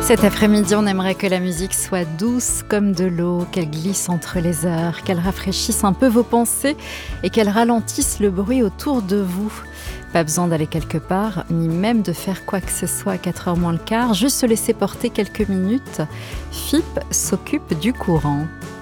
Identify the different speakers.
Speaker 1: Cet après-midi, on aimerait que la musique soit douce comme de l'eau, qu'elle glisse entre les heures, qu'elle rafraîchisse un peu vos pensées et qu'elle ralentisse le bruit autour de vous. Pas besoin d'aller quelque part, ni même de faire quoi que ce soit à 4h moins le quart, juste se laisser porter quelques minutes. FIP s'occupe du courant.